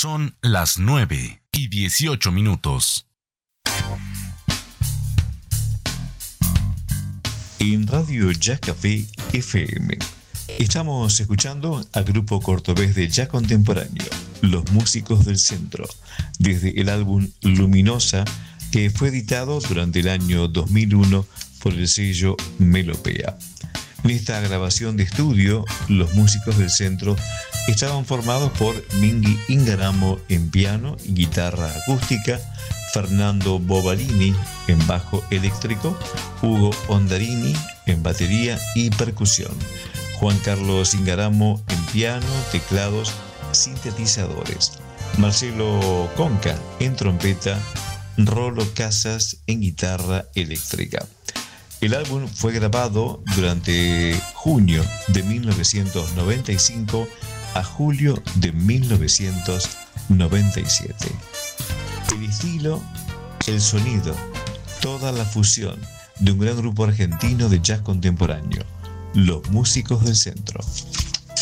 Son las 9:18. En Radio Ya Café FM estamos escuchando al grupo cordobés de jazz contemporáneo, Los Músicos del Centro, desde el álbum Luminosa, que fue editado durante el año 2001 por el sello Melopea. En esta grabación de estudio, Los Músicos del Centro estaban formados por Mingi Ingaramo en piano y guitarra acústica, Fernando Bobalini en bajo eléctrico, Hugo Ondarini en batería y percusión, Juan Carlos Ingaramo en piano, teclados, sintetizadores, Marcelo Conca en trompeta, Rolo Casas en guitarra eléctrica. El álbum fue grabado durante junio de 1995 a julio de 1997. El estilo, el sonido, toda la fusión de un gran grupo argentino de jazz contemporáneo, Los Músicos del Centro.